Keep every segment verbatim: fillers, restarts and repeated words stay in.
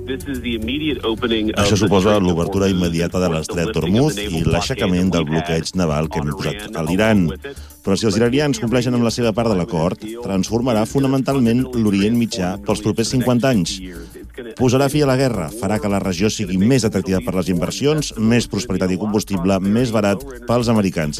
Això suposa l'obertura immediata de l'estret d'Hormuz i l'aixecament del bloqueig naval que hem posat a l'Iran. Però si els iranians compleixen amb la seva part de l'acord, transformarà fonamentalment l'Orient Mitjà pels propers cinquanta anys. Posarà fi a la guerra, farà que la regió sigui més atractiva per les inversions, més prosperitat i combustible, més barat pels americans.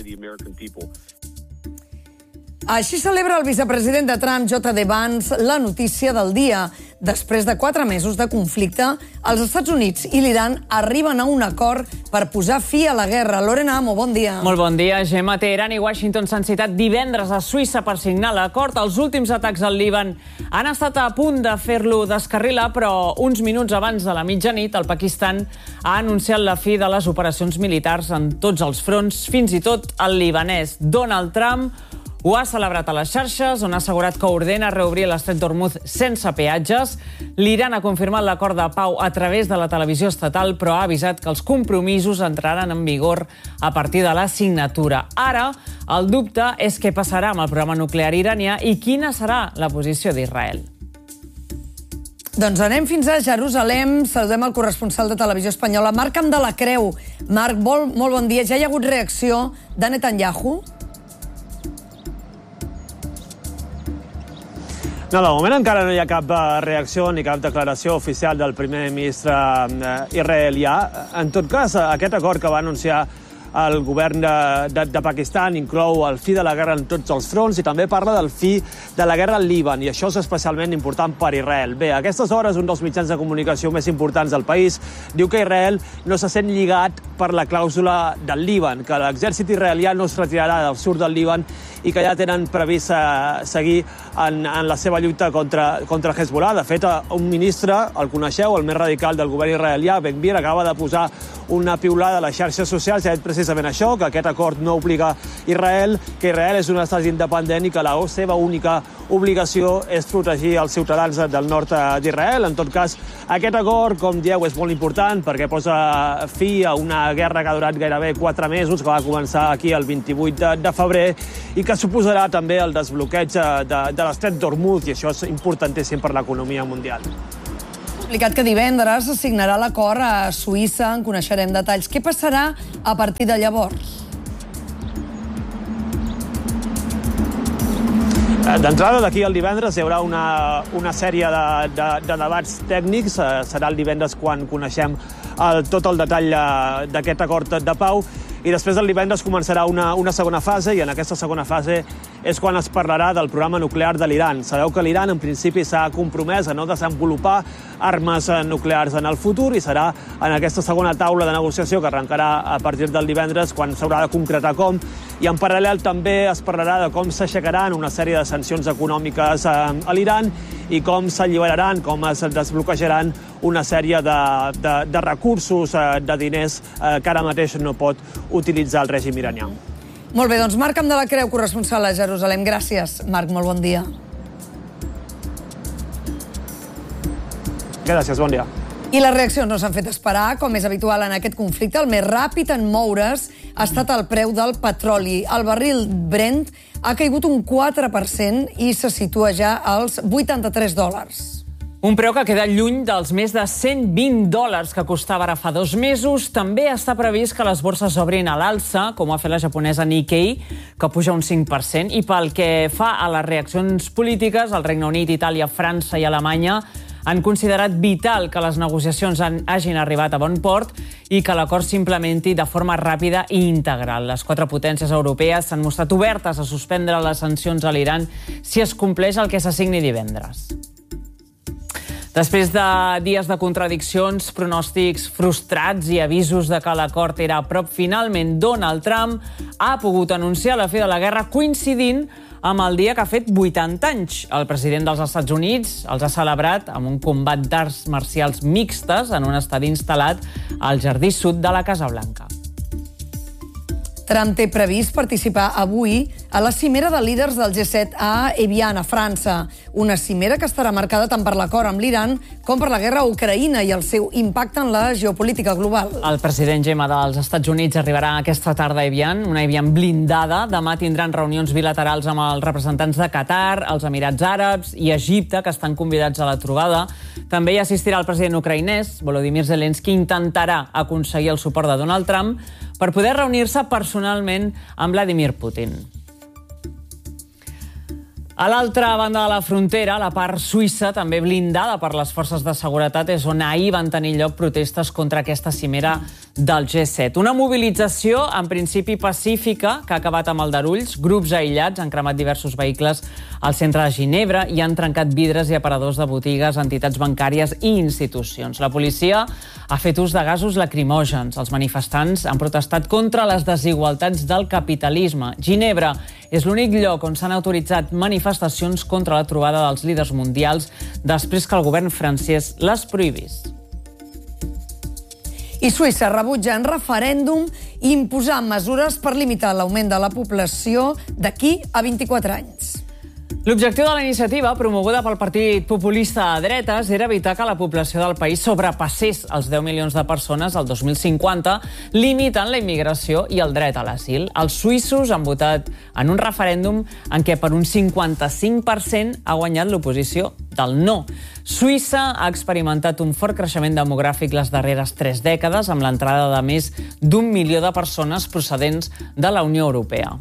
Així celebra el vicepresident de Trump, J D Vance, la notícia del dia. Després de quatre mesos de conflicte, els Estats Units i l'Iran arriben a un acord per posar fi a la guerra. Lorena Amo, bon dia. Molt bon dia, Gemma. Teheran i Washington s'han citat divendres a Suïssa per signar l'acord. Els últims atacs al Líban han estat a punt de fer-lo descarrilar, però uns minuts abans de la mitjanit, el Pakistan ha anunciat la fi de les operacions militars en tots els fronts, fins i tot el libanès. Donald Trump ho ha celebrat a les xarxes, on ha assegurat que ordena reobrir l'estret d'Hormuz sense peatges. L'Iran ha confirmat l'acord de pau a través de la televisió estatal, però ha avisat que els compromisos entraran en vigor a partir de la signatura. Ara, el dubte és què passarà amb el programa nuclear iranià i quina serà la posició d'Israel. Doncs anem fins a Jerusalem. Saludem el corresponsal de Televisió Espanyola, Marc Camp de la Creu. Marc, molt, molt bon dia. Ja hi ha hagut reacció de Netanyahu? No, de moment encara no hi ha cap reacció ni cap declaració oficial del primer ministre israelià. En tot cas, aquest acord que va anunciar el govern de, de, de Pakistan inclou el fi de la guerra en tots els fronts i també parla del fi de la guerra al Líban, i això és especialment important per Israel. Bé, a aquestes hores, un dels mitjans de comunicació més importants del país diu que Israel no se sent lligat per la clàusula del Líban, que l'exèrcit israelià no es retirarà del sud del Líban i que ja tenen previst seguir en, en la seva lluita contra, contra Hezbollah. De fet, un ministre, el coneixeu, el més radical del govern israelià, Ben Gvir, acaba de posar una piulada a les xarxes socials i ha dit precisament això, que aquest acord no obliga Israel, que Israel és un estat independent i que la seva única obligació és protegir els ciutadans del nord d'Israel. En tot cas, aquest acord, com dieu, és molt important perquè posa fi a una guerra que ha durat gairebé quatre mesos, que va començar aquí el vint-i-vuit de febrer i que suposarà també el desbloqueig de, de l'estret d'Hormuz, i això és importantíssim per l'economia mundial. Explicat que divendres es signarà l'acord a Suïssa, en coneixerem detalls. Què passarà a partir de llavors? D'entrada, d'aquí al divendres hi haurà una, una sèrie de, de, de debats tècnics. Serà el divendres quan coneixem el, tot el detall d'aquest acord de pau. I després del divendres començarà una, una segona fase, i en aquesta segona fase és quan es parlarà del programa nuclear de l'Iran. Sabeu que l'Iran, en principi, s'ha compromès a no desenvolupar armes nuclears en el futur, i serà en aquesta segona taula de negociació que arrencarà a partir del divendres quan s'haurà de concretar com. I en paral·lel també es parlarà de com s'aixecaran una sèrie de sancions econòmiques a, a l'Iran i com s'alliberaran, com es desbloquejaran una sèrie de, de, de recursos, de diners que ara mateix no pot utilitzar el règim iranià. Molt bé, doncs Marc Camp de la Creu, corresponsal a Jerusalem. Gràcies, Marc, molt bon dia. Gràcies, bon dia. I les reaccions no s'han fet esperar, com és habitual en aquest conflicte. El més ràpid en moure's ha estat el preu del petroli. El barril Brent ha caigut un quatre per cent i se situa ja als vuitanta-tres dòlars. Un preu que queda lluny dels més de cent vint dòlars que costava ara fa dos mesos. També està previst que les borses obrin a l'alça, com ha fet la japonesa Nikkei, que puja un cinc per cent. I pel que fa a les reaccions polítiques, el Regne Unit, Itàlia, França i Alemanya han considerat vital que les negociacions hagin arribat a bon port i que l'acord s'implementi de forma ràpida i integral. Les quatre potències europees s'han mostrat obertes a suspendre les sancions a l'Iran si es compleix el que s'assigni divendres. Després de dies de contradiccions, pronòstics frustrats i avisos de que l'acord era a prop, finalment Donald Trump ha pogut anunciar la fi de la guerra coincidint amb el dia que ha fet vuitanta anys. El president dels Estats Units els ha celebrat amb un combat d'arts marcials mixtes en un estadi instal·lat al jardí sud de la Casa Blanca. Trump té previst participar avui a la cimera de líders del G set a Evian, a França. Una cimera que estarà marcada tant per l'acord amb l'Iran com per la guerra a Ucraïna i el seu impacte en la geopolítica global. El president Gemma dels Estats Units arribarà aquesta tarda a Evian, una Evian blindada. Demà tindran reunions bilaterals amb els representants de Qatar, els Emirats Àrabs i Egipte, que estan convidats a la trobada. També hi assistirà el president ucraïnès, Volodymyr Zelensky, intentarà aconseguir el suport de Donald Trump per poder reunir-se personalment amb Vladimir Putin. A l'altra banda de la frontera, la part suïssa, també blindada per les forces de seguretat, és on ahir van tenir lloc protestes contra aquesta cimera del G set. Una mobilització, en principi pacífica, que ha acabat amb aldarulls. Grups aïllats han cremat diversos vehicles al centre de Ginebra i han trencat vidres i aparadors de botigues, entitats bancàries i institucions. La policia ha fet ús de gasos lacrimògens. Els manifestants han protestat contra les desigualtats del capitalisme. Ginebra és l'únic lloc on s'han autoritzat manifestacions contra la trobada dels líders mundials després que el govern francès les prohibís. I Suïssa rebutja en referèndum imposar mesures per limitar l'augment de la població d'aquí a vint-i-quatre anys. L'objectiu de la iniciativa, promoguda pel Partit Populista de Dretes, era evitar que la població del país sobrepassés els deu milions de persones al dos mil cinquanta, limitant la immigració i el dret a l'asil. Els suïssos han votat en un referèndum en què per un cinquanta-cinc per cent ha guanyat l'oposició del no. Suïssa ha experimentat un fort creixement demogràfic les darreres tres dècades, amb l'entrada de més d'un milió de persones procedents de la Unió Europea.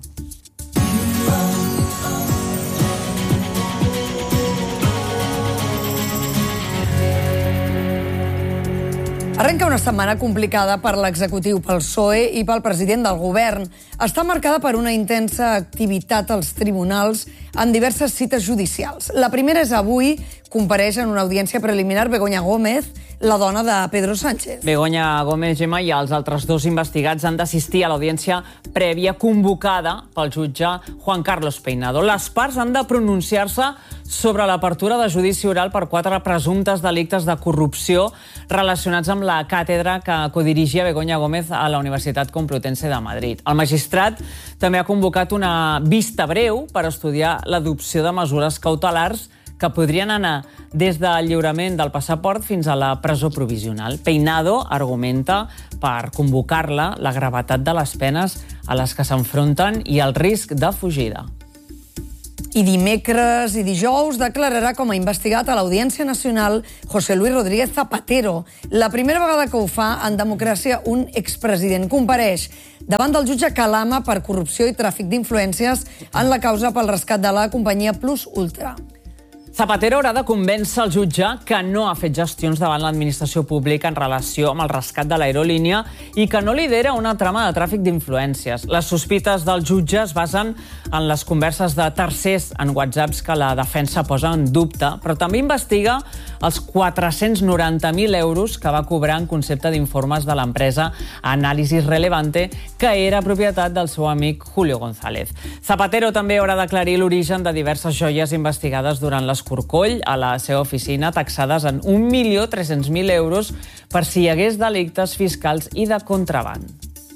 Arrenca una setmana complicada per l'executiu, pel P S O E i pel president del govern. Està marcada per una intensa activitat als tribunals en diverses cites judicials. La primera és avui, compareix en una audiència preliminar Begoña Gómez, la dona de Pedro Sánchez. Begoña Gómez, Gemma, i els altres dos investigats han d'assistir a l'audiència prèvia convocada pel jutge Juan Carlos Peinado. Les parts han de pronunciar-se sobre l'apertura de judici oral per quatre presumptes delictes de corrupció relacionats amb la càtedra que codirigia Begoña Gómez a la Universitat Complutense de Madrid. El magistrat també ha convocat una vista breu per estudiar l'adopció de mesures cautelars que podrien anar des del lliurament del passaport fins a la presó provisional. Peinado argumenta per convocar-la la gravetat de les penes a les que s'enfronten i el risc de fugida. I dimecres i dijous declararà com a investigat a l'Audiència Nacional José Luis Rodríguez Zapatero. La primera vegada que ho fa en democràcia un expresident. Compareix davant del jutge Calama per corrupció i tràfic d'influències en la causa pel rescat de la companyia Plus Ultra. Zapatero haurà de convèncer el jutge que no ha fet gestions davant l'administració pública en relació amb el rescat de l'aerolínia i que no lidera una trama de tràfic d'influències. Les sospites del jutge es basen en les converses de tercers en whatsapps que la defensa posa en dubte, però també investiga els quatre-cents noranta mil euros que va cobrar en concepte d'informes de l'empresa Análisis Relevante, que era propietat del seu amic Julio González. Zapatero també haurà d'aclarir l'origen de diverses joies investigades durant les Corcoll a la seva oficina, taxades en un milió tres-cents mil euros per si hi hagués delictes fiscals i de contraban.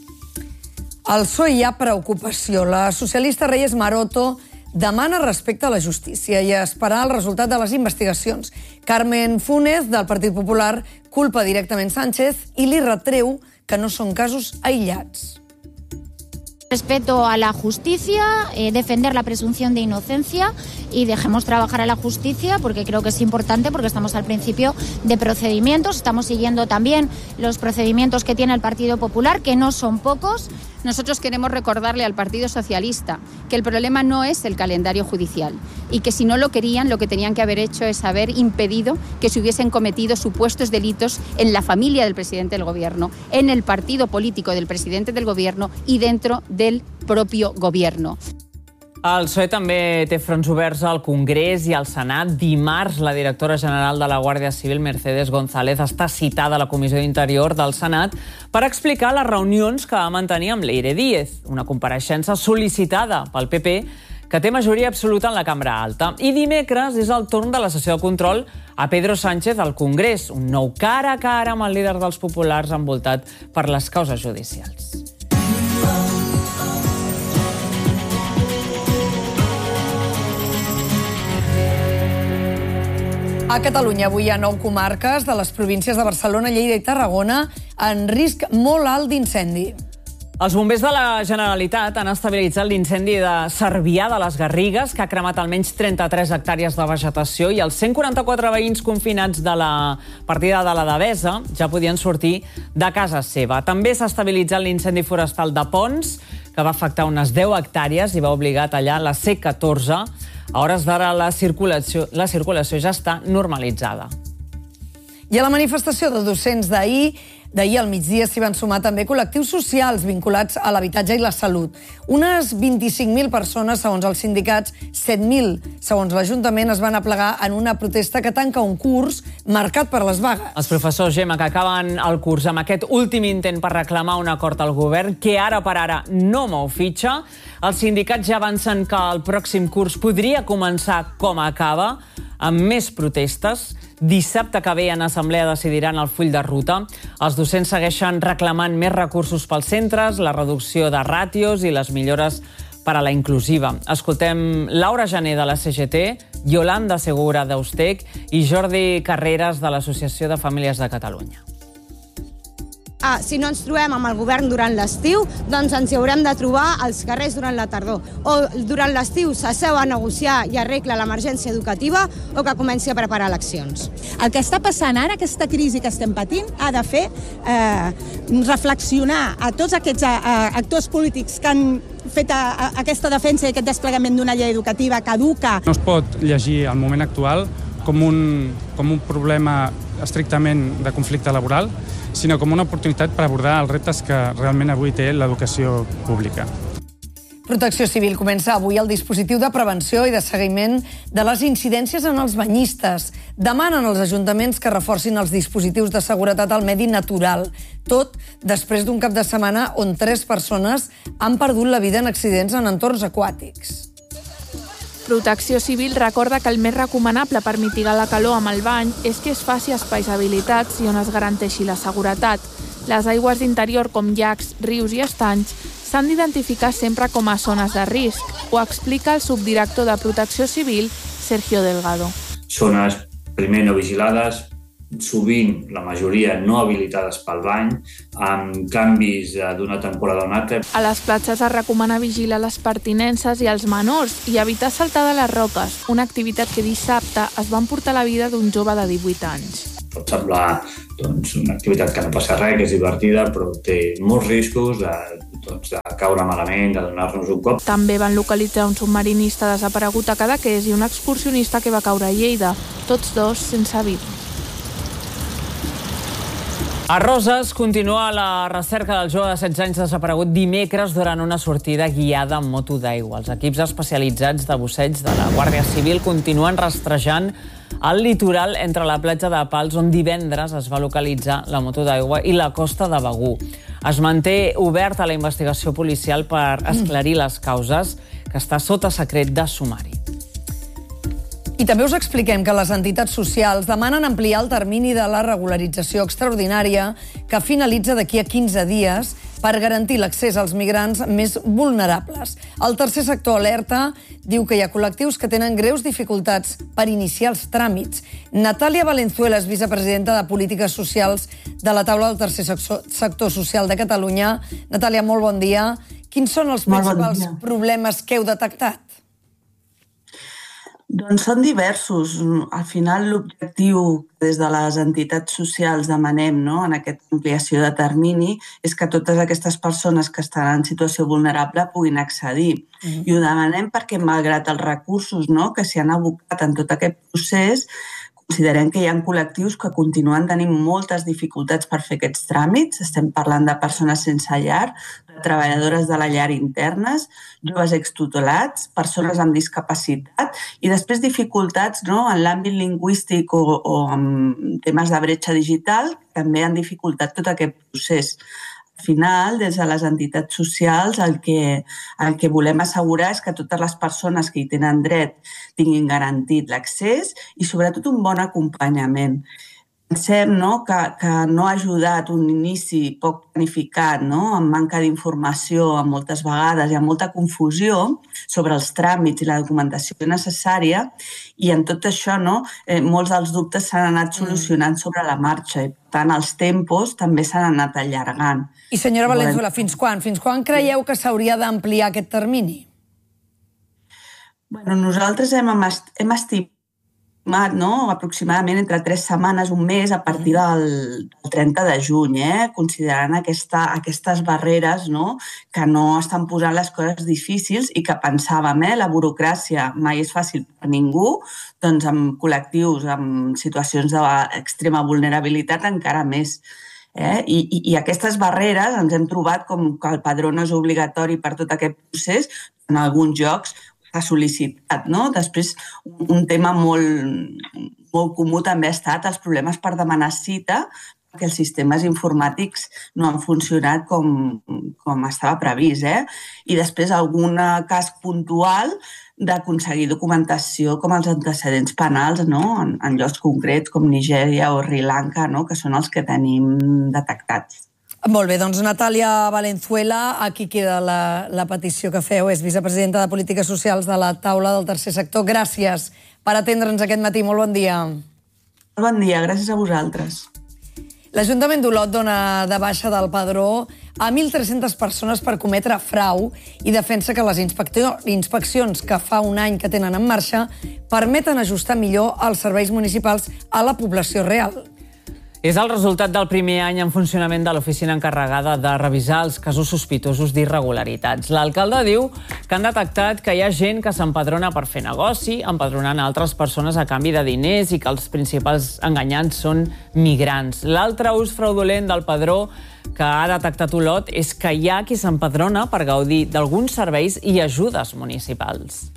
Al P S O E hi ha preocupació. La socialista Reyes Maroto demana respecte a la justícia i esperar el resultat de les investigacions. Carmen Funes, del Partit Popular, culpa directament Sánchez i li retreu que no són casos aïllats. Respeto a la justicia, eh, defender la presunción de inocencia y dejemos trabajar a la justicia porque creo que es importante porque estamos al principio de procedimientos, estamos siguiendo también los procedimientos que tiene el Partido Popular, que no son pocos. Nosotros queremos recordarle al Partido Socialista que el problema no es el calendario judicial y que si no lo querían, lo que tenían que haber hecho es haber impedido que se hubiesen cometido supuestos delitos en la familia del presidente del Gobierno, en el partido político del presidente del Gobierno y dentro del propio Gobierno. El P S O E també té fronts oberts al Congrés i al Senat. Dimarts, la directora general de la Guàrdia Civil, Mercedes González, està citada a la Comissió d'Interior del Senat per explicar les reunions que va mantenir amb Leire Díez, una compareixença sol·licitada pel P P que té majoria absoluta en la cambra alta. I dimecres és el torn de la sessió de control a Pedro Sánchez al Congrés, un nou cara a cara amb el líder dels populars envoltat per les causes judicials. A Catalunya avui hi ha nou comarques de les províncies de Barcelona, Lleida i Tarragona en risc molt alt d'incendi. Els bombers de la Generalitat han estabilitzat l'incendi de Cervià de les Garrigues, que ha cremat almenys trenta-tres hectàrees de vegetació, i els cent quaranta-quatre veïns confinats de la partida de la Devesa ja podien sortir de casa seva. També s'ha estabilitzat l'incendi forestal de Pons, que va afectar unes deu hectàrees i va obligar a tallar la C catorze. A hores d'ara la circulació, la circulació ja està normalitzada. I a la manifestació de docents d'ahir, D'ahir al migdia s'hi van sumar també col·lectius socials vinculats a l'habitatge i la salut. Unes vint-i-cinc mil persones, segons els sindicats, set mil, segons l'Ajuntament, es van aplegar en una protesta que tanca un curs marcat per les vagues. Els professors, Gemma, que acaben el curs amb aquest últim intent per reclamar un acord al govern, que ara per ara no mou fitxa. Els sindicats ja avancen que el pròxim curs podria començar com acaba, amb més protestes. Dissabte que ve en assemblea decidiran el full de ruta. Els docents segueixen reclamant més recursos pels centres, la reducció de ràtios i les millores per a la inclusiva. Escoltem Laura Jané de la C G T, Yolanda Segura d'Eustec i Jordi Carreras de l'Associació de Famílies de Catalunya. Ah, si no ens trobem amb el govern durant l'estiu, doncs ens hi haurem de trobar als carrers durant la tardor. O durant l'estiu s'asseu a negociar i arregla l'emergència educativa o que comenci a preparar eleccions. El que està passant ara, aquesta crisi que estem patint, ha de fer eh, reflexionar a tots aquests eh, actors polítics que han fet a, a, aquesta defensa i aquest desplegament d'una llei educativa caduca. No es pot llegir el moment actual com un, com un problema estrictament de conflicte laboral, sinó com una oportunitat per abordar els reptes que realment avui té l'educació pública. Protecció Civil comença avui el dispositiu de prevenció i de seguiment de les incidències en els banyistes. Demanen als ajuntaments que reforcin els dispositius de seguretat al medi natural. Tot després d'un cap de setmana on tres persones han perdut la vida en accidents en entorns aquàtics. Protecció Civil recorda que el més recomanable per mitigar la calor amb el bany és que es faci a espais habilitats i on es garanteixi la seguretat. Les aigües d'interior com llacs, rius i estanys s'han d'identificar sempre com a zones de risc, ho explica el subdirector de Protecció Civil, Sergio Delgado. Zones, primer, no vigilades, sovint, la majoria, no habilitades pel bany, amb canvis d'una temporada a una altra. A les platges es recomana vigilar les pertinences i els menors i evitar saltar de les roques, una activitat que dissabte es va emportar la vida d'un jove de divuit anys. Pot semblar doncs, una activitat que no passa res, que és divertida, però té molts riscos de, doncs, de caure malament, de donar-nos un cop. També van localitzar un submarinista desaparegut a Cadaqués i un excursionista que va caure a Lleida, tots dos sense vida. A Roses continua la recerca del jove de setze anys desaparegut dimecres durant una sortida guiada amb moto d'aigua. Els equips especialitzats de busseig de la Guàrdia Civil continuen rastrejant el litoral entre la platja de Pals, on divendres es va localitzar la moto d'aigua, i la costa de Begur. Es manté oberta la investigació policial per esclarir les causes, que està sota secret de sumari. I també us expliquem que les entitats socials demanen ampliar el termini de la regularització extraordinària que finalitza d'aquí a quinze dies per garantir l'accés als migrants més vulnerables. El tercer sector alerta, diu que hi ha col·lectius que tenen greus dificultats per iniciar els tràmits. Natàlia Valenzuela és vicepresidenta de Polítiques Socials de la taula del tercer sector social de Catalunya. Natàlia, molt bon dia. Quins són els principals problemes que heu detectat? Doncs són diversos. Al final l'objectiu des de les entitats socials demanem, no, en aquesta ampliació de termini és que totes aquestes persones que estan en situació vulnerable puguin accedir. Mm. I ho demanem perquè, malgrat els recursos, no, que s'hi han abocat en tot aquest procés, considerem que hi ha col·lectius que continuen tenint moltes dificultats per fer aquests tràmits. Estem parlant de persones sense llar, de treballadores de la llar internes, joves extutelats, persones amb discapacitat i després dificultats, no, en l'àmbit lingüístic o, o en temes de bretxa digital, que també han dificultat tot aquest procés. Al final, des de les entitats socials, el que, el que volem assegurar és que totes les persones que hi tenen dret tinguin garantit l'accés i, sobretot, un bon acompanyament. pensem no, que, que no ha ajudat un inici poc planificat, no, amb manca d'informació moltes vegades i amb molta confusió sobre els tràmits i la documentació necessària, i en tot això no, eh, molts dels dubtes s'han anat solucionant sobre la marxa i, per tant, els tempos també s'han anat allargant. I senyora Valenzuela, fins quan? Fins quan creieu que s'hauria d'ampliar aquest termini? Bueno, nosaltres hem, hem estimat no? aproximadament entre tres setmanes, un mes, a partir del, del trenta de juny, eh? considerant aquesta, aquestes barreres no? que no estan posant les coses difícils i que pensàvem, eh? la burocràcia mai és fàcil per ningú, doncs amb col·lectius, amb situacions d'extrema vulnerabilitat encara més. Eh? I, i, I aquestes barreres ens hem trobat com que el padró no és obligatori per tot aquest procés, en alguns llocs s'ha sol·licitat, no? Després, un tema molt, molt comú també ha estat els problemes per demanar cita, perquè els sistemes informàtics no han funcionat com, com estava previst, eh? I després algun cas puntual d'aconseguir documentació com els antecedents penals, no? en, en llocs concrets com Nigèria o Sri Lanka, no? que són els que tenim detectats. Molt bé, doncs Natàlia Valenzuela, aquí queda la, la petició que feu, és vicepresidenta de Polítiques Socials de la Taula del Tercer Sector. Gràcies per atendre'ns aquest matí, molt bon dia. Bon dia, gràcies a vosaltres. L'Ajuntament d'Olot dona de baixa del padró a mil tres-centes persones per cometre frau i defensa que les inspeccions que fa un any que tenen en marxa permeten ajustar millor els serveis municipals a la població real. És el resultat del primer any en funcionament de l'oficina encarregada de revisar els casos sospitosos d'irregularitats. L'alcalde diu que han detectat que hi ha gent que s'empadrona per fer negoci, empadronant altres persones a canvi de diners i que els principals enganyats són migrants. L'altre ús fraudulent del padró que ha detectat Olot és que hi ha qui s'empadrona per gaudir d'alguns serveis i ajudes municipals.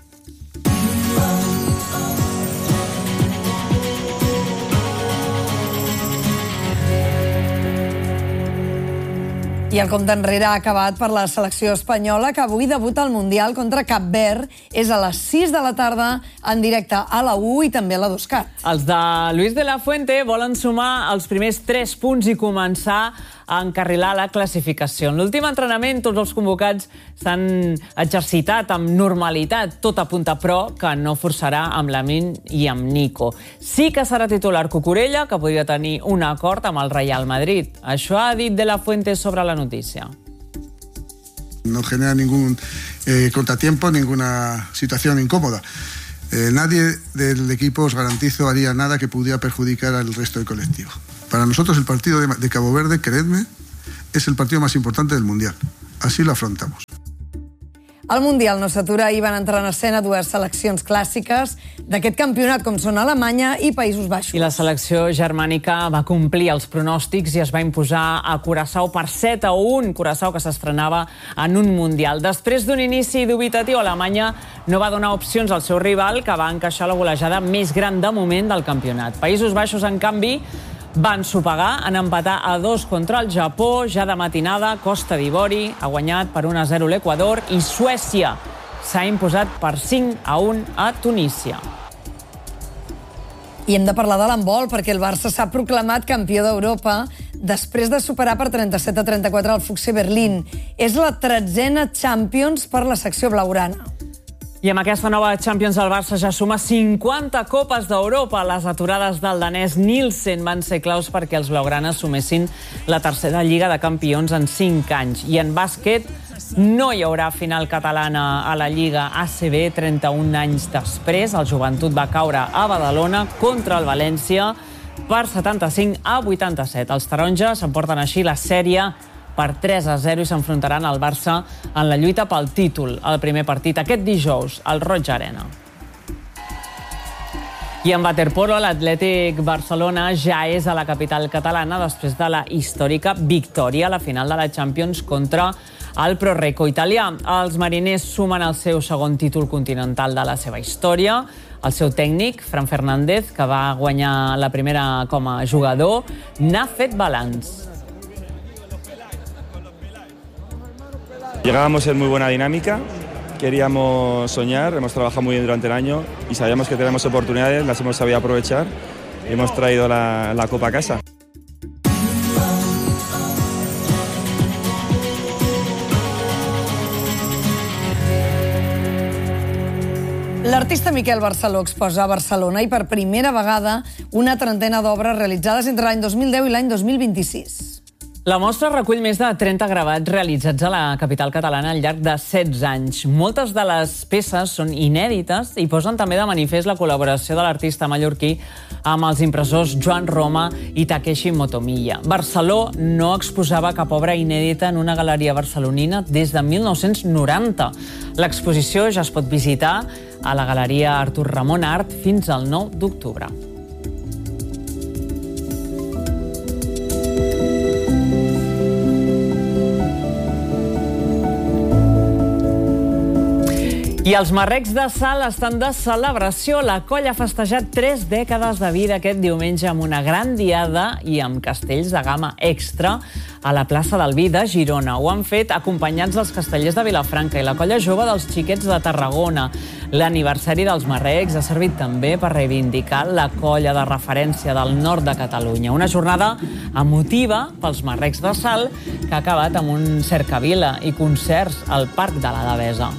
I el compte enrere ha acabat per la selecció espanyola, que avui debuta al Mundial contra Cap Verd. És a les sis de la tarda, en directe a la u i també a la dos cat. Els de Luis de la Fuente volen sumar els primers tres punts i començar a encarrilar la classificació. En l'últim entrenament, tots els convocats s'han exercitat amb normalitat, tot apunta, però que no forçarà amb Lamine i amb Nico. Sí que serà titular Cucurella, que podria tenir un acord amb el Real Madrid. Això ha dit de la Fuente sobre la noticia. No genera ningún eh, contratiempo, ninguna situación incómoda. Eh, nadie del equipo, os garantizo, haría nada que pudiera perjudicar al resto del colectivo. Para nosotros el partido de, de Cabo Verde, creedme, es el partido más importante del Mundial. Así lo afrontamos. Al Mundial no s'atura i van entrar en escena dues seleccions clàssiques d'aquest campionat, com són Alemanya i Països Baixos. I la selecció germànica va complir els pronòstics i es va imposar a Curaçao per set a un. Curaçao, que s'estrenava en un Mundial. Després d'un inici dubitatiu, Alemanya no va donar opcions al seu rival, que va encaixar la golejada més gran de moment del campionat. Països Baixos, en canvi, van sopegar en empatar a dos contra el Japó. Ja de matinada, Costa d'Ivori ha guanyat per un a zero l'Equador i Suècia s'ha imposat per cinc a un a Tunísia. I hem de parlar de l'handbol, perquè el Barça s'ha proclamat campió d'Europa després de superar per trenta-set a trenta-quatre el F C Berlín. És la tretzena Champions per la secció blaugrana. I amb aquesta nova Champions el Barça ja suma cinquanta copes d'Europa. Les aturades del danès Nielsen van ser claus perquè els blaugranes sumessin la tercera Lliga de Campions en cinc anys. I en bàsquet no hi haurà final catalana a la Lliga A C B trenta-un anys després. El Joventut va caure a Badalona contra el València per setanta-cinc a vuitanta-set. Els taronges s'emporten així la sèrie per tres a zero i s'enfrontaran al Barça en la lluita pel títol. El primer partit aquest dijous al Roig Arena. I en waterpolo, l'Atlètic Barcelona ja és a la capital catalana després de la històrica victòria a la final de la Champions contra el Proreco italià. Els mariners sumen el seu segon títol continental de la seva història. El seu tècnic, Fran Fernández, que va guanyar la primera com a jugador, n'ha fet balanç. Llegábamos en muy buena dinámica, queríamos soñar, hemos trabajado muy bien durante el año y sabíamos que tenemos oportunidades, las hemos sabido aprovechar y hemos traído la, la copa a casa. L'artista Miquel Barceló exposa a Barcelona i per primera vegada una trentena d'obres realitzades entre l'any dos mil deu i l'any dos mil vint-i-sis. La mostra recull més de trenta gravats realitzats a la capital catalana al llarg de setze anys. Moltes de les peces són inèdites i posen també de manifest la col·laboració de l'artista mallorquí amb els impressors Joan Roma i Takeshi Motomiya. Barceló no exposava cap obra inèdita en una galeria barcelonina des de mil nou-cents noranta. L'exposició ja es pot visitar a la Galeria Artur Ramon Art fins al nou d'octubre. I els marrecs de Salt estan de celebració. La colla ha festejat tres dècades de vida aquest diumenge amb una gran diada i amb castells de gamma extra a la plaça del Vi de Girona. Ho han fet acompanyats dels castellers de Vilafranca i la colla jove dels Xiquets de Tarragona. L'aniversari dels marrecs ha servit també per reivindicar la colla de referència del nord de Catalunya. Una jornada emotiva pels marrecs de Salt que ha acabat amb un cercavila i concerts al Parc de la Devesa.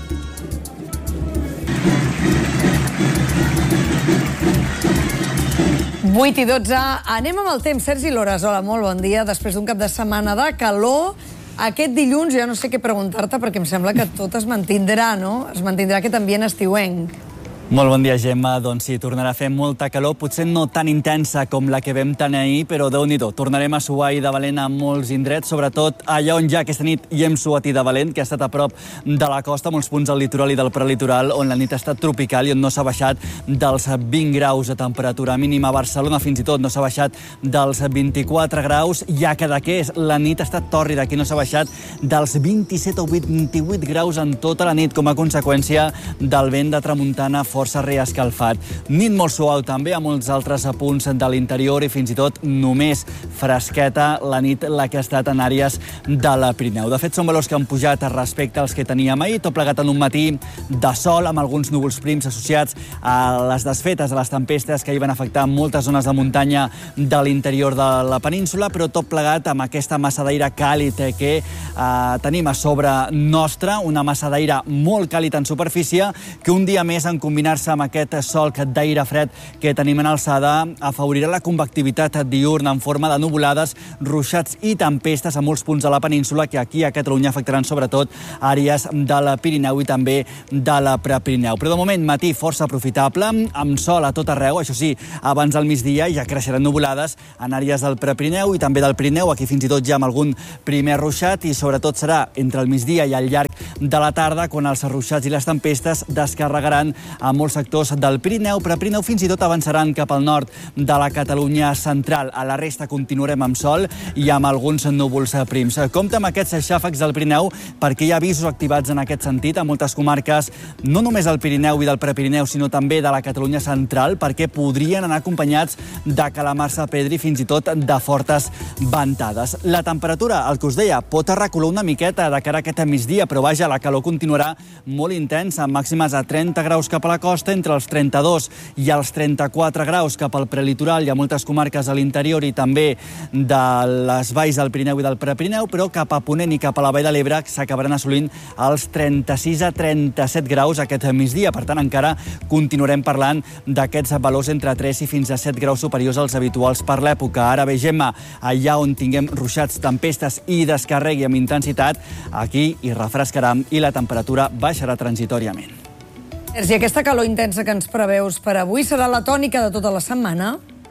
vuit i dotze, anem amb el temps. Sergi Lores, hola, molt bon dia. Després d'un cap de setmana de calor, aquest dilluns jo no sé què preguntar-te perquè em sembla que tot es mantindrà, no? Es mantindrà aquest ambient estiuenc. Molt bon dia, Gemma. Doncs sí, tornarà a fer molta calor, potser no tan intensa com la que vam tenir ahir, però Déu-n'hi-do. Tornarem a suar i de valent a molts indrets, sobretot allà on ja aquesta nit hi hem suat i de valent, que ha estat a prop de la costa, molts punts del litoral i del prelitoral, on la nit ha estat tropical i on no s'ha baixat dels vint graus de temperatura mínima. A Barcelona fins i tot no s'ha baixat dels vint-i-quatre graus, ja que d'aquest la nit ha estat tòrrida, aquí no s'ha baixat dels vint-i-set o vint-i-vuit graus en tota la nit, com a conseqüència del vent de tramuntana força reescalfat. Nit molt suau també a molts altres punts de l'interior i fins i tot només fresqueta la nit la que ha estat en àrees de la Pirineu. De fet, són valors que han pujat respecte als que teníem ahir, tot plegat en un matí de sol amb alguns núvols prims associats a les desfetes, a les tempestes que hi van afectar moltes zones de muntanya de l'interior de la península, però tot plegat amb aquesta massa d'aire càlid que eh, tenim a sobre nostra, una massa d'aire molt càlid en superfície que un dia més en combinació amb aquest solc d'aire fred que tenim en alçada afavorirà la convectivitat diurna en forma de nuvolades, ruixats i tempestes a molts punts de la península que aquí a Catalunya afectaran sobretot àrees de la Pirineu i també de la Prepirineu. Però de moment matí força aprofitable, amb sol a tot arreu, això sí, abans del migdia ja creixeran nuvolades en àrees del Prepirineu i també del Pirineu, aquí fins i tot ja amb algun primer ruixat i sobretot serà entre el migdia i al llarg de la tarda quan els ruixats i les tempestes descarregaran a molts sectors del Pirineu, però Pirineu fins i tot avançaran cap al nord de la Catalunya central. A la resta continuarem amb sol i amb alguns núvols prims. Compte amb aquests xàfecs del Pirineu perquè hi ha avisos activats en aquest sentit a moltes comarques, no només del Pirineu i del Prepirineu, sinó també de la Catalunya central, perquè podrien anar acompanyats de calamars a pedra i fins i tot de fortes ventades. La temperatura, el que us deia, pot recular una miqueta de cara a aquest migdia, però vaja, la calor continuarà molt intensa, amb màximes a trenta graus cap a la costa, entre els trenta-dos i els trenta-quatre graus cap al prelitoral i a moltes comarques a l'interior i també de les valls del Pirineu i del Prepirineu, però cap a Ponent i cap a la Vall de l'Ebre s'acabaran assolint els trenta-sis a trenta-set graus aquest migdia. Per tant, encara continuarem parlant d'aquests valors entre tres i fins a set graus superiors als habituals per l'època. Ara bé, Gemma, allà on tinguem ruixats, tempestes i descarregui amb intensitat, aquí hi refrescarà i la temperatura baixarà transitòriament. Sergi, aquesta calor intensa que ens preveus per avui serà la tònica de tota la setmana?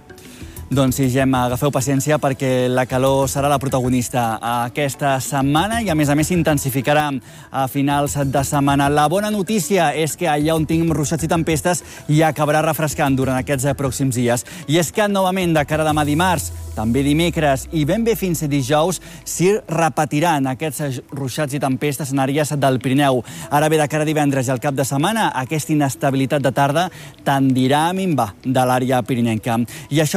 Doncs sí, Gemma, agafeu paciència perquè la calor serà la protagonista aquesta setmana i a més a més s'intensificarà a finals de setmana. La bona notícia és que allà on tinguem ruixats i tempestes hi acabarà refrescant durant aquests pròxims dies. I és que novament de cara a demà dimarts, també dimecres i ben bé fins dijous s'hi repetiran aquests ruixats i tempestes en àrees del Pirineu. Ara bé, de cara a divendres i al cap de setmana, aquesta inestabilitat de tarda tendirà a minvar de l'àrea pirinenca. I això per què? Doncs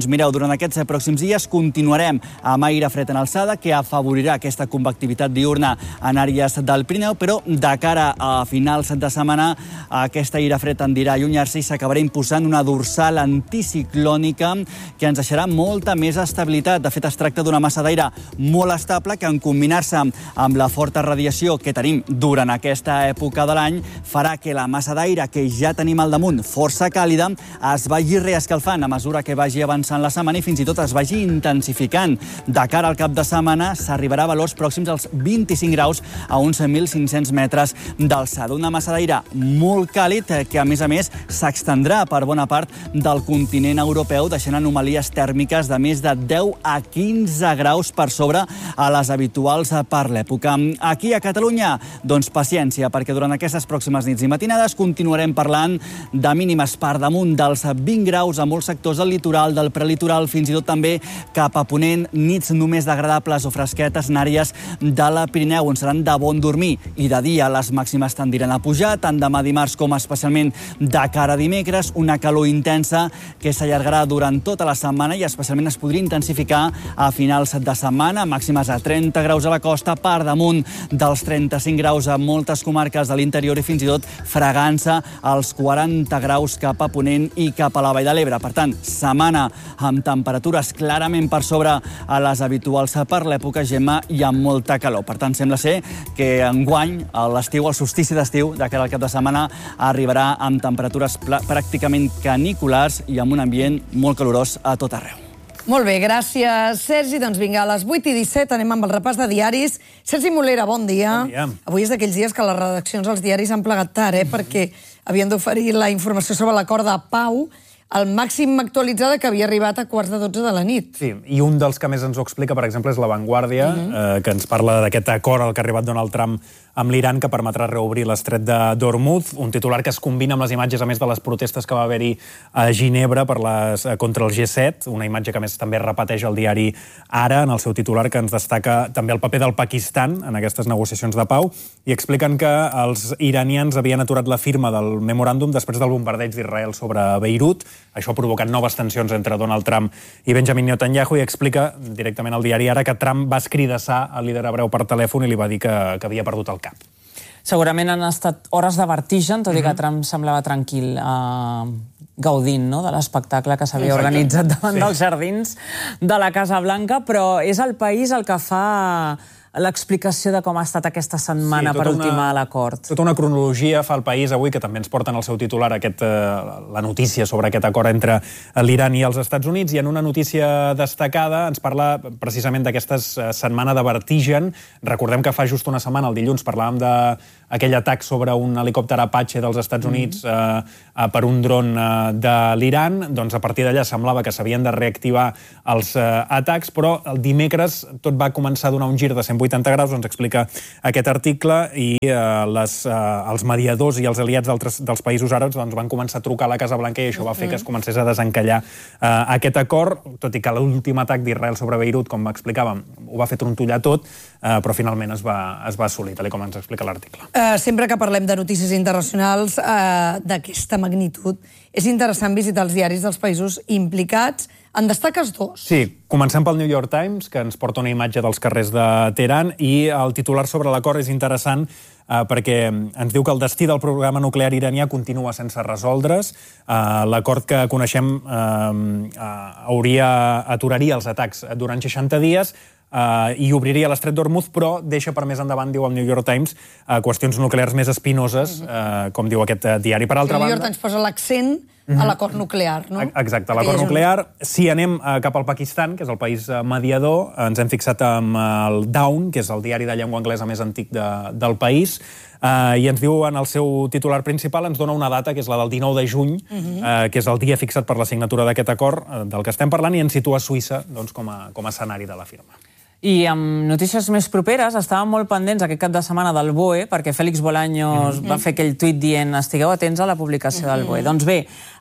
Doncs mireu, durant aquests pròxims dies continuarem amb aire fred en alçada que afavorirà aquesta convectivitat diurna en àrees del Pirineu, però de cara a finals de setmana aquest aire fred tendirà a allunyar-se i s'acabarà imposant una dorsal anticiclònica que ens deixarà molta més estabilitat. De fet, es tracta d'una massa d'aire molt estable que en combinar-se amb la forta radiació que tenim durant aquesta època de l'any farà que la massa d'aire que ja tenim al damunt, força càlida, es vagi reescalfant a mesura que vagi avançant la setmana i fins i tot es vagi intensificant. De cara al cap de setmana s'arribarà a valors pròxims als vint-i-cinc graus a uns mil cinc-cents metres d'alçada. Una massa d'aire molt càlid que, a més a més, s'extendrà per bona part del continent europeu, deixant anomalies tèrmiques de més de deu a quinze graus per sobre a les habituals per l'època. Aquí a Catalunya, doncs paciència, perquè durant aquestes pròximes nits i matinades continuarem parlant de mínimes per damunt dels vint graus a molts sectors del litoral, del prelitoral, fins i tot també cap a ponent, nits només agradables o fresquetes en àrees de la Pirineu, on seran de bon dormir. I de dia les màximes tendiran a pujar, tant demà dimarts com especialment de cara a dimecres, una calor intensa que s'allargarà durant tota la setmana i especialment es podria intensificar a finals de setmana, màximes a trenta graus a la costa, per damunt dels trenta-cinc graus a moltes comarques de l'interior i fins i tot fregant-se als quaranta graus cap a ponent i cap a la Vall de l'Ebre. Per tant, setmana amb temperatures clarament per sobre a les habituals per l'època, Gemma, i amb molta calor. Per tant, sembla ser que enguany l'estiu, el solstici d'estiu, de cara al cap de setmana, arribarà amb temperatures pràcticament caniculars i amb un ambient molt calorós a tot arreu. Molt bé, gràcies, Sergi. Doncs vinga, a les vuit i disset anem amb el repàs de diaris. Sergi Molera, bon dia. Bon dia. Avui és d'aquells dies que les redaccions dels diaris han plegat tard, eh? Perquè havien d'oferir la informació sobre l'acord de pau, el màxim actualitzada que havia arribat a quarts de dotze de la nit. Sí, i un dels que més ens ho explica, per exemple, és La Vanguardia, uh -huh. eh, que ens parla d'aquest acord al que ha arribat Donald Trump amb l'Iran que permetrà reobrir l'estret de d'Hormuz, un titular que es combina amb les imatges, a més de les protestes que va haver-hi a Ginebra per les, contra el G set, una imatge que a més també repeteix el diari Ara en el seu titular, que ens destaca també el paper del Pakistan en aquestes negociacions de pau, i expliquen que els iranians havien aturat la firma del memoràndum després del bombardeig d'Israel sobre Beirut. Això ha provocat noves tensions entre Donald Trump i Benjamin Netanyahu, i explica directament al diari Ara que Trump va escridassar al líder hebreu per telèfon i li va dir que, que havia perdut el cap. Segurament han estat hores de vertigen, tot i que Trump semblava tranquil, eh, gaudint, no?, de l'espectacle que s'havia organitzat davant dels jardins de la Casa Blanca, però és el País el que fa l'explicació de com ha estat aquesta setmana sí, per ultimar l'acord. Tota una cronologia fa el País avui, que també ens porten al seu titular aquest, eh, la notícia sobre aquest acord entre l'Iran i els Estats Units, i en una notícia destacada ens parla precisament d'aquesta setmana de vertigen. Recordem que fa just una setmana, el dilluns, parlàvem d'aquell atac sobre un helicòpter Apache dels Estats Units eh, per un dron eh, de l'Iran. Doncs a partir d'allà semblava que s'havien de reactivar els eh, atacs, però el dimecres tot va començar a donar un gir de cent vuitanta graus, ens explica aquest article, i eh, les, eh, els mediadors i els aliats d'altres dels països àrabs doncs, van començar a trucar a la Casa Blanca, i això va fer que es comencés a desencallar eh, aquest acord, tot i que l'últim atac d'Israel sobre Beirut, com explicàvem, ho va fer trontollar tot, eh, però finalment es va, es va assolir, tal com ens explica l'article. Uh, sempre que parlem de notícies internacionals uh, d'aquesta magnitud, és interessant visitar els diaris dels països implicats. En destaques dos? Sí, comencem pel New York Times, que ens porta una imatge dels carrers de Teheran, i el titular sobre l'acord és interessant eh, perquè ens diu que el destí del programa nuclear iranià continua sense resoldre's. Eh, l'acord que coneixem eh, eh, hauria, aturaria els atacs durant seixanta dies, Uh, i obriria l'estret d'Hormuz, però deixa per més endavant, diu el New York Times, uh, qüestions nuclears més espinoses, uh, com diu aquest uh, diari. Per altra banda... El New York banda... Times posa l'accent a l'acord nuclear, no? Exacte, l'acord nuclear. Si anem uh, cap al Pakistan, que és el país uh, mediador, uh, ens hem fixat amb uh, el Dawn, que és el diari de llengua anglesa més antic de, del país, uh, i ens diu en el seu titular principal, ens dona una data, que és la del dinou de juny, uh -huh. uh, que és el dia fixat per la signatura d'aquest acord uh, del que estem parlant, i ens situa Suïssa doncs, com, a, com a escenari de la firma. I amb notícies més properes, estàvem molt pendents aquest cap de setmana del B O E, perquè Félix Bolaños mm -hmm. va fer aquell tuit dient estigueu atents a la publicació del B O E. Mm -hmm. Doncs bé,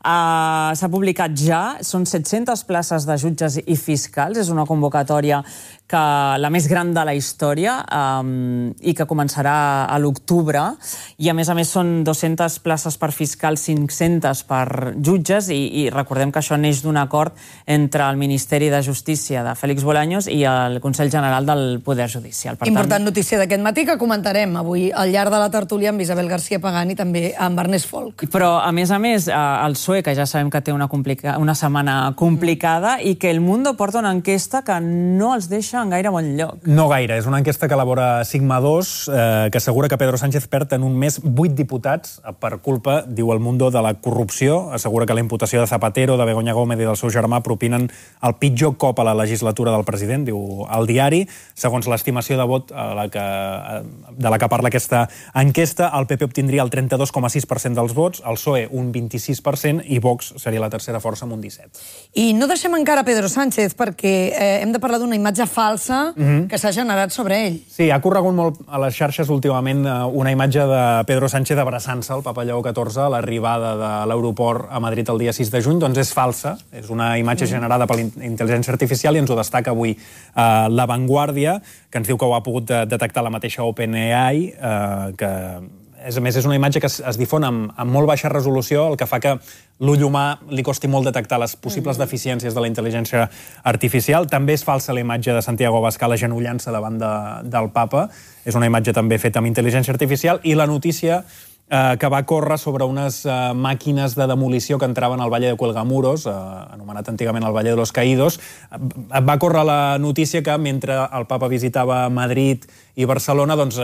Uh, s'ha publicat ja, són set-centes places de jutges i fiscals, és una convocatòria que la més gran de la història um, i que començarà a l'octubre, i a més a més són dues-centes places per fiscals, cinc-centes per jutges, i, i recordem que això neix d'un acord entre el Ministeri de Justícia de Félix Bolaños i el Consell General del Poder Judicial. Per Important tant... notícia d'aquest matí que comentarem avui al llarg de la tertúlia amb Isabel García Pagán i també amb Ernest Folk. Però, a més a més, el P S O E, que ja sabem que té una, complica... una setmana complicada, mm. i que El Mundo porta una enquesta que no els deixa en gaire bon lloc. No gaire. És una enquesta que elabora Sigma dos, eh, que assegura que Pedro Sánchez perd en un mes vuit diputats per culpa, diu El Mundo, de la corrupció. Assegura que la imputació de Zapatero, de Begoña Gómez i del seu germà propinen el pitjor cop a la legislatura del president, diu el diari. Segons l'estimació de vot a la que, de la que parla aquesta enquesta, el P P obtindria el trenta-dos coma sis per cent dels vots, el P S O E un vint-i-sis per cent i Vox seria la tercera força amb un disset per cent. I no deixem encara Pedro Sánchez perquè eh, hem de parlar d'una imatge falsa mm-hmm. que s'ha generat sobre ell. Sí, ha corregut molt a les xarxes últimament una imatge de Pedro Sánchez abraçant-se al Papa Lleó catorze a l'arribada de l'aeroport a Madrid el dia sis de juny. Doncs és falsa, és una imatge mm. generada per l'intel·ligència artificial i ens ho destaca avui eh, La Vanguardia, que ens diu que ho ha pogut detectar la mateixa OpenAI, eh, que és, a més, és una imatge que es, es difon amb, amb molt baixa resolució, el que fa que l'ull humà li costi molt detectar les possibles mm-hmm. deficiències de la intel·ligència artificial. També és falsa la imatge de Santiago Abascal agenollant-se davant de, del papa. És una imatge també feta amb intel·ligència artificial. I la notícia eh, que va córrer sobre unes eh, màquines de demolició que entraven al Valle de Cuelgamuros, eh, anomenat antigament el Valle de los Caídos. Eh, va córrer la notícia que mentre el papa visitava Madrid i Barcelona, doncs,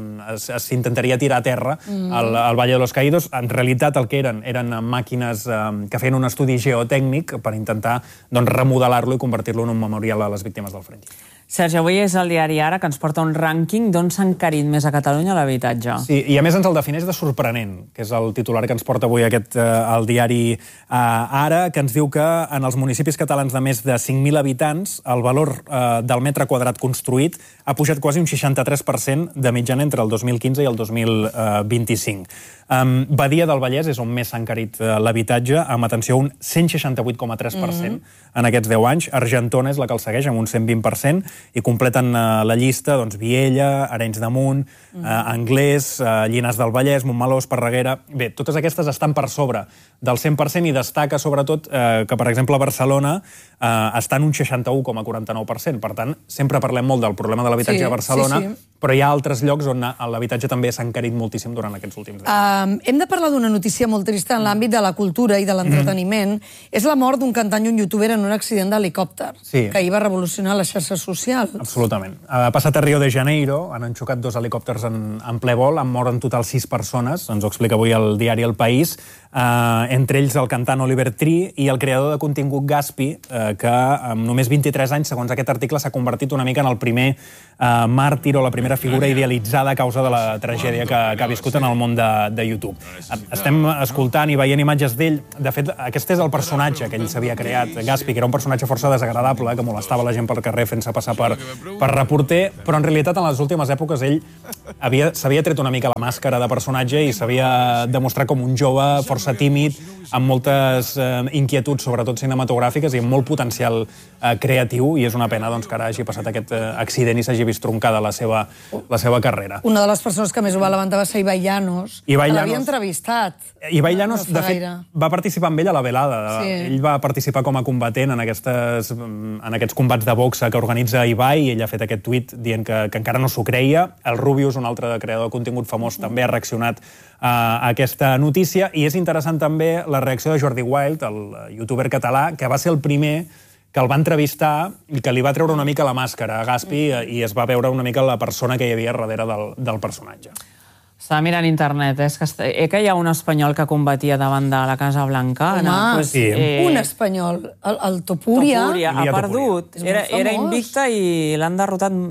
eh, s'intentaria tirar a terra mm. al, al Valle de los Caídos. En realitat el que eren eren màquines eh, que feien un estudi geotècnic per intentar doncs, remodelar-lo i convertir-lo en un memorial a les víctimes del franquisme. Sergi, avui és el diari Ara que ens porta un rànquing d'on s'ha encarit més a Catalunya l'habitatge. Sí, i a més ens el defineix de sorprenent, que és el titular que ens porta avui aquest, eh, el diari eh, Ara, que ens diu que en els municipis catalans de més de cinc mil habitants el valor eh, del metre quadrat construït ha pujat quasi un seixanta-tres per cent de mitjana entre el dos mil quinze i el dos mil vint-i-cinc. Um, Badia del Vallès és on més s'ha encarit uh, l'habitatge, amb atenció un cent seixanta-vuit coma tres per cent mm-hmm. en aquests deu anys. Argentona és la que el segueix amb un cent vint per cent i completen uh, la llista doncs, Viella, Arenys de Munt, mm-hmm. uh, Anglès, uh, Llinars del Vallès, Montmeló, Esparreguera... Bé, totes aquestes estan per sobre del cent per cent i destaca sobretot uh, que, per exemple, a Barcelona uh, està en un seixanta-u coma quaranta-nou per cent. Per tant, sempre parlem molt del problema de l'habitatge sí, a Barcelona, sí, sí. però hi ha altres llocs on l'habitatge també s'ha encarit moltíssim durant aquests últims anys. Uh, hem de parlar d'una notícia molt trista en l'àmbit de la cultura i de l'entreteniment. Mm. És la mort d'un cantant i un youtuber en un accident d'helicòpter, sí. que ahir va revolucionar les xarxes socials. Absolutament. Ha passat a Rio de Janeiro, han enxucat dos helicòpters en, en ple vol, han mort en total sis persones, ens ho explica avui el diari El País, uh, entre ells el cantant Oliver Tree i el creador de contingut Gaspi, uh, que amb només vint-i-tres anys, segons aquest article, s'ha convertit una mica en el primer uh, màrtir o la primera figura idealitzada a causa de la tragèdia que, que ha viscut en el món de, de YouTube. Estem escoltant i veient imatges d'ell. De fet, aquest és el personatge que ell s'havia creat, Gaspi, que era un personatge força desagradable, que molestava la gent pel carrer fent-se passar per, per reporter, però en realitat en les últimes èpoques ell s'havia tret una mica la màscara de personatge i s'havia demostrat com un jove força tímid, amb moltes eh, inquietuds, sobretot cinematogràfiques, i amb molt potencial eh, creatiu, i és una pena doncs, que ara hagi passat aquest eh, accident i s'hagi vist troncada la seva, la seva carrera. Una de les persones que més ho va levantar va ser Ibai Llanos, Ibai que Llanos... l'havia entrevistat. Ibai Llanos, no de fet, gaire. va participar amb ell a la velada. Sí. Ell va participar com a combatent en, aquestes, en aquests combats de boxa que organitza Ibai, i ell ha fet aquest tuit dient que, que encara no s'ho creia. El Rubius, un altre creador de contingut famós, mm. també ha reaccionat a aquesta notícia, i és interessant també la reacció de Jordi Wild, el youtuber català, que va ser el primer que el va entrevistar i que li va treure una mica la màscara a Gaspi mm. i es va veure una mica la persona que hi havia darrere del, del personatge. Estava mirant internet, eh? És que, eh, que hi ha un espanyol que combatia davant de la Casa Blanca. Home, no? Pues, sí. eh... un espanyol, el, el Topuria. Topuria ha perdut. Era, era invicta i l'han derrotat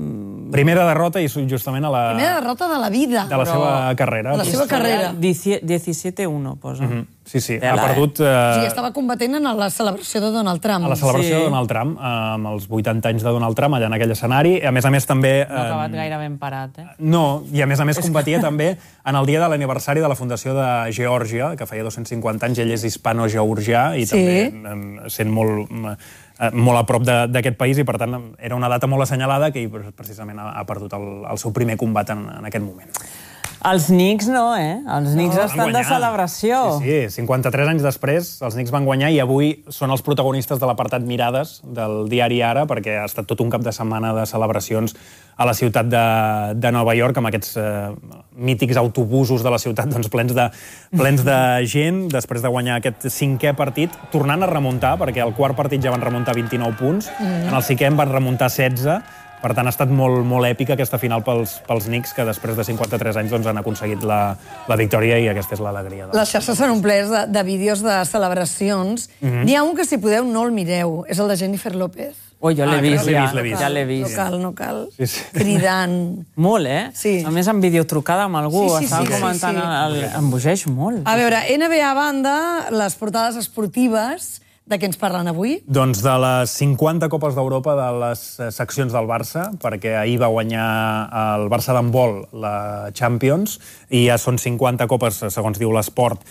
Primera derrota i justament a la... Primera derrota de la vida. De la seva carrera. De la seva carrera. disset uno, posa. Mm -hmm. Sí, sí, ha perdut... Eh... O sigui, estava combatent en la celebració de Donald Trump. A la celebració sí. de Donald Trump, amb els vuitanta anys de Donald Trump, allà en aquell escenari. A més a més, també... No ha acabat gaire ben parat, eh? No, i a més a més combatia també en el dia de l'aniversari de la fundació de Geòrgia, que feia dos-cents cinquanta anys, ell és hispano-georgià i sí. també sent molt... molt a prop d'aquest país i, per tant, era una data molt assenyalada que ell precisament ha perdut el, el seu primer combat en, en aquest moment. Els Knicks no, eh? Els Knicks no, estan de celebració. Sí, sí, cinquanta-tres anys després els Knicks van guanyar i avui són els protagonistes de l'apartat Mirades del diari Ara, perquè ha estat tot un cap de setmana de celebracions a la ciutat de, de Nova York, amb aquests eh, mítics autobusos de la ciutat doncs, plens, de, plens de gent, després de guanyar aquest cinquè partit, tornant a remuntar, perquè al quart partit ja van remuntar vint-i-nou punts, mm. en el cinquè en van remuntar setze. Per tant, ha estat molt, molt èpica aquesta final pels, pels Knicks, que després de cinquanta-tres anys doncs, han aconseguit la, la victòria i aquesta és l'alegria. De... Les xarxes s'han omplert de, de vídeos de celebracions. Mm-hmm. N'hi ha un que, si podeu, no el mireu. És el de Jennifer López. Oh, jo l'he ah, vist, ja. vist, vist. Ja l'he vist. No cal, no cal. Sí, sí. Cridant. Molt, eh? Sí. A més, en videotrucada amb algú. Sí, sí, Estava sí, comentant... sí, sí. El... Em bogeix molt. A veure, N B A a banda, les portades esportives... De què ens parlen avui? Doncs de les cinquanta Copes d'Europa de les seccions del Barça, perquè ahir va guanyar el Barça d'handbol la Champions, i ja són cinquanta copes, segons diu l'Esport,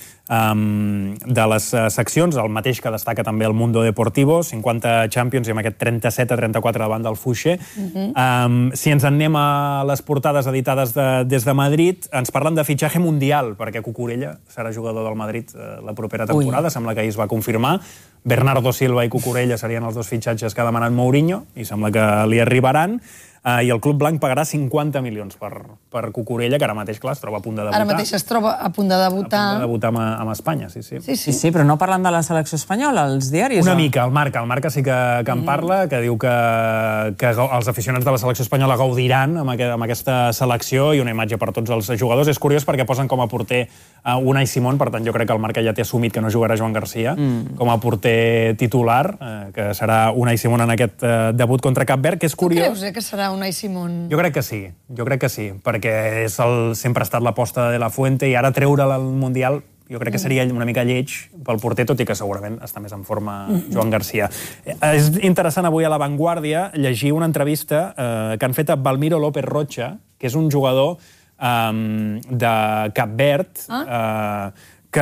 um, de les seccions, el mateix que destaca també el Mundo Deportivo, cinquanta Champions i amb aquest trenta-set a trenta-quatre davant del Fuixer. Uh-huh. um, si ens en anem a les portades editades de, des de Madrid, ens parlen de fitxatge mundial, perquè Cucurella serà jugador del Madrid eh, la propera temporada, Ui. Sembla que ahir es va confirmar. Bernardo Silva i Cucurella serien els dos fitxatges que ha demanat Mourinho i sembla que li arribaran. Uh, I el Club Blanc pagarà cinquanta milions per, per Cucurella, que ara mateix, clar, es troba a punt de debutar. Ara mateix es troba a punt de debutar. A punt de debutar amb, amb Espanya, sí, sí. Sí, sí. Sí, sí, però no parlen de la selecció espanyola, els diaris? Una o? mica, el Marca. El Marca sí que, que en parla, que diu que, que els aficionats de la selecció espanyola gaudiran amb, aquest, amb aquesta selecció i una imatge per tots els jugadors. És curiós perquè posen com a porter uh, Unai Simón, per tant jo crec que el Marca ja té assumit que no jugarà Joan Garcia mm. com a porter titular, uh, que serà Unai Simón en aquest uh, debut contra Cap Verd, que és curiós. Tu creus eh, que serà Unai Simón? Jo crec que sí, jo crec que sí, perquè és el, sempre ha estat l'aposta de la Fuente i ara treure'l al Mundial jo crec que seria una mica lleig pel porter, tot i que segurament està més en forma Joan Garcia. És interessant avui a La Vanguardia llegir una entrevista eh, que han fet a Balmiro López Rocha, que és un jugador eh, de Cap Verd, ah? eh, que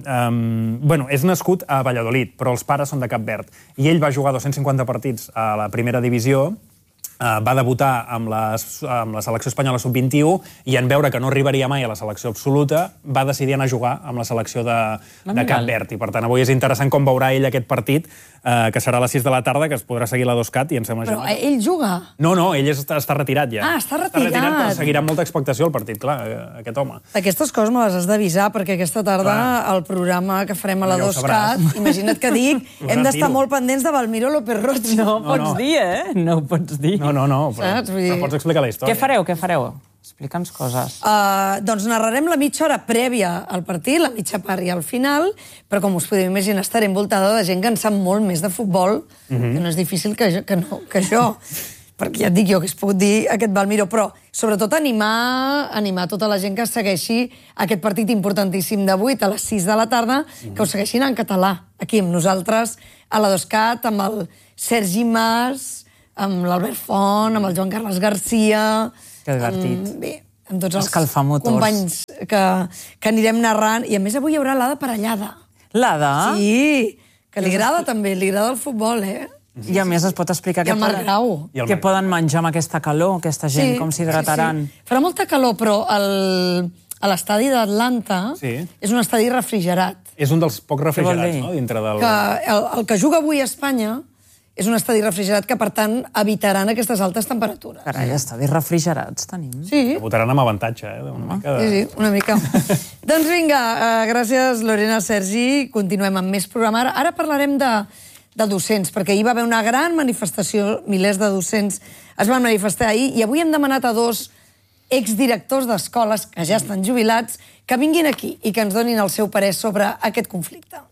um, bueno, és nascut a Valladolid, però els pares són de Cap Verd. I ell va jugar dos-cents cinquanta partits a la primera divisió, Uh, va debutar amb, les, amb la selecció espanyola sub vint-i-u i en veure que no arribaria mai a la selecció absoluta va decidir anar a jugar amb la selecció de, de Cap Verd. I per tant avui és interessant com veurà ell aquest partit, uh, que serà a les sis de la tarda, que es podrà seguir la dos-cat i em sembla... Però ell juga? No, no, ell està, està retirat ja. Ah, està retirat. Està retirat, però seguirà amb molta expectació el partit, clar, aquest home. Aquestes coses me les has d'avisar, perquè aquesta tarda clar. El programa que farem a la ja dos-cat, imagina't que dic, hem d'estar molt pendents de Balmiro López Rocha. No, no pots no. dir, eh? No ho pots dir. No, no, no, però, però pots explicar la història. Què fareu, què fareu? Explica'ns coses. Uh, doncs narrarem la mitja hora prèvia al partit, la mitja part i al final, però com us podeu imaginar estaré envoltada de gent que en sap molt més de futbol, mm-hmm. que no és difícil que jo, que no, que jo. Perquè ja et dic jo que es pot dir aquest Balmiro, però sobretot animar, animar tota la gent que segueixi aquest partit importantíssim de vuit a les sis de la tarda, mm-hmm. que ho segueixin en català, aquí amb nosaltres, a la dos-cat, amb el Sergi Mas, amb l'Albert Font, amb el Joan Carles Garcia... Que divertit. Amb, bé, amb tots els companys que, que anirem narrant. I a més avui hi haurà l'Ada Parellada. L'Ada? Sí, que li agrada també, li agrada el futbol, eh? I a més es pot explicar què poden, què poden menjar amb aquesta calor, aquesta gent, sí, com s'hidrataran. Sí, sí. Farà molta calor, però el, a l'estadi d'Atlanta sí. és un estadi refrigerat. És un dels pocs refrigerats, no?, dintre del... Que el, el que juga avui a Espanya és un estadi refrigerat que, per tant, evitaran aquestes altes temperatures. Carai, estadis refrigerats tenim. Sí. Votaran amb avantatge, eh? Una mica de... Sí, sí, una mica. Doncs vinga, uh, gràcies, Lorena, Sergi. Continuem amb més programa. Ara, ara parlarem de, de docents, perquè hi va haver una gran manifestació, milers de docents es van manifestar ahir, i avui hem demanat a dos exdirectors d'escoles que ja estan jubilats que vinguin aquí i que ens donin el seu parer sobre aquest conflicte.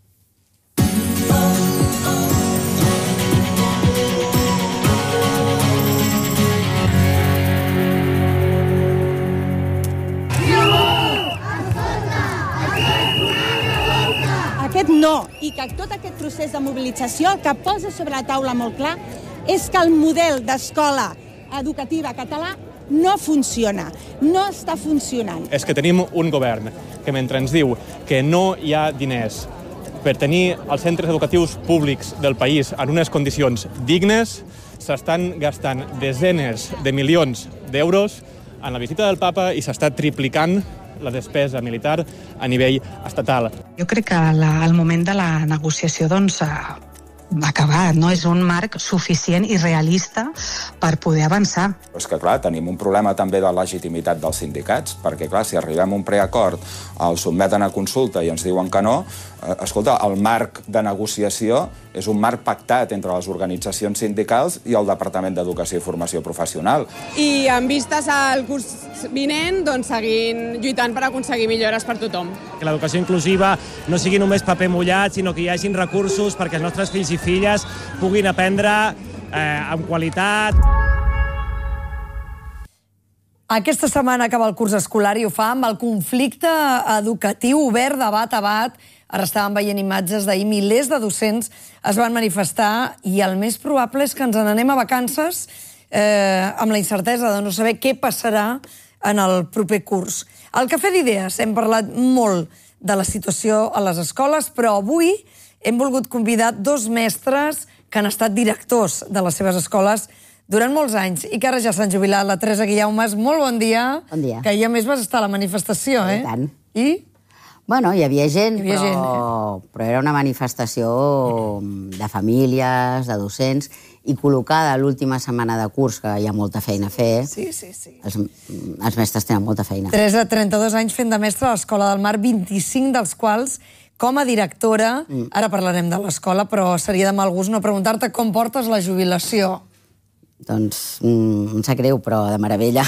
no, i que tot aquest procés de mobilització el que posa sobre la taula molt clar és que el model d'escola educativa català no funciona, no està funcionant. És que tenim un govern que mentre ens diu que no hi ha diners per tenir els centres educatius públics del país en unes condicions dignes, s'estan gastant desenes de milions d'euros en la visita del papa i s'està triplicant la despesa militar a nivell estatal. Jo crec que la, el moment de la negociació doncs, ha acabat, no? És un marc suficient i realista per poder avançar. És que, clar, tenim un problema també de legitimitat dels sindicats, perquè, clar, si arribem a un preacord, el sotmeten a consulta i ens diuen que no, eh, escolta, el marc de negociació és un marc pactat entre les organitzacions sindicals i el Departament d'Educació i Formació Professional. I en vistes al curs vinent, doncs seguint lluitant per aconseguir millores per tothom. Que l'educació inclusiva no sigui només paper mullat, sinó que hi hagin recursos perquè els nostres fills i filles puguin aprendre eh, amb qualitat. Aquesta setmana acaba el curs escolar i ho fa amb el conflicte educatiu obert de bat a bat. Ara estàvem veient imatges d'ahir, milers de docents es van manifestar i el més probable és que ens n'anem a vacances eh, amb la incertesa de no saber què passarà en el proper curs. Al Cafè d'Idees hem parlat molt de la situació a les escoles, però avui hem volgut convidar dos mestres que han estat directors de les seves escoles durant molts anys i que ara ja s'han jubilat. La Teresa Guillaumes, molt bon dia. Bon dia. Que ja més vas estar a la manifestació, eh? I tant. I? Bueno, hi havia gent, hi havia però... gent eh? però era una manifestació de famílies, de docents, i col·locada l'última setmana de curs, que hi ha molta feina a fer. Sí, sí, sí. Els, els mestres tenen molta feina. Teresa, trenta-dos anys fent de mestra a l'Escola del Mar, vint-i-cinc dels quals com a directora. Mm. Ara parlarem de l'escola, però seria de mal gust no preguntar-te com portes la jubilació. Doncs mm, em sap greu, però de meravella.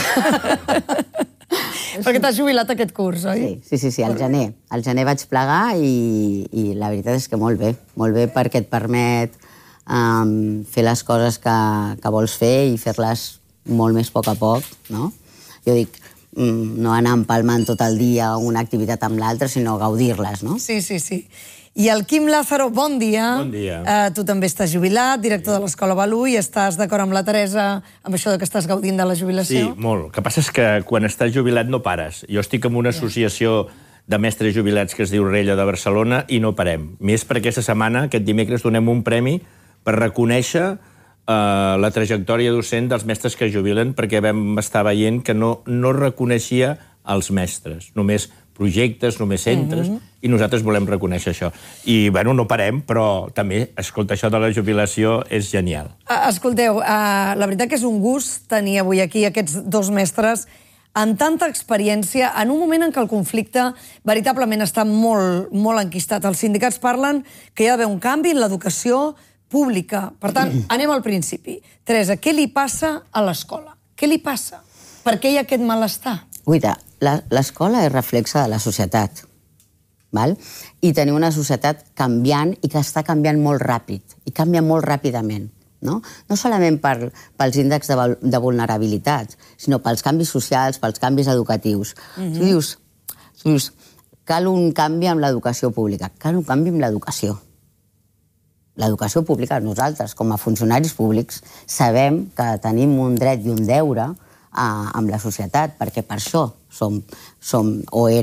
Perquè t'has jubilat aquest curs, oi? Sí, sí, sí, sí, al gener. Al gener vaig plegar i, i la veritat és que molt bé. Molt bé perquè et permet um, fer les coses que, que vols fer i fer-les molt més a poc a poc, no? Jo dic, mm, no anar empalmant tot el dia una activitat amb l'altra, sinó gaudir-les, no? Sí, sí, sí. I el Quim Lázaro, bon dia. Bon dia. Uh, tu també estàs jubilat, director de l'Escola Balú, i estàs d'acord amb la Teresa amb això de que estàs gaudint de la jubilació? Sí, molt. El que passa és que quan estàs jubilat no pares. Jo estic en una associació de mestres jubilats que es diu Rella de Barcelona i no parem. Més per aquesta setmana, aquest dimecres, donem un premi per reconèixer uh, la trajectòria docent dels mestres que jubilen, perquè vam estar veient que no, no reconeixia els mestres, només projectes, només centres, uh-huh. i nosaltres volem reconèixer això. I, bueno, no parem, però també, escolta, això de la jubilació és genial. Uh, escolteu, uh, la veritat que és un gust tenir avui aquí aquests dos mestres amb tanta experiència, en un moment en què el conflicte veritablement està molt, molt enquistat. Els sindicats parlen que hi ha d'haver un canvi en l'educació pública. Per tant, anem al principi. Teresa, què li passa a l'escola? Què li passa? Per què hi ha aquest malestar? Guaita, l'escola és reflexa de la societat, val? I tenim una societat canviant i que està canviant molt ràpid, i canvia molt ràpidament, no? No solament per, pels índexs de, de vulnerabilitat, sinó pels canvis socials, pels canvis educatius. Mm-hmm. Tu dius, tu dius, cal un canvi amb l'educació pública, cal un canvi amb l'educació. L'educació pública, nosaltres, com a funcionaris públics, sabem que tenim un dret i un deure amb la societat, perquè per això som, som o érem